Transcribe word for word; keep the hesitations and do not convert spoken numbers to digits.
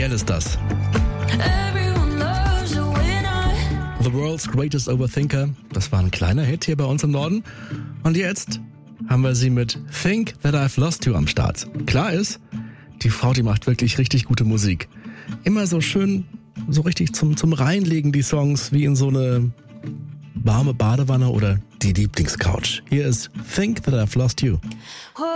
Adele ist das. The World's Greatest Overthinker. Das war ein kleiner Hit hier bei uns im Norden. Und jetzt haben wir sie mit Think That I've Lost You am Start. Klar ist, die Frau, die macht wirklich richtig gute Musik. Immer so schön, so richtig zum, zum Reinlegen die Songs, wie in so eine warme Badewanne oder die Lieblingscouch. Hier ist Think That I've Lost You.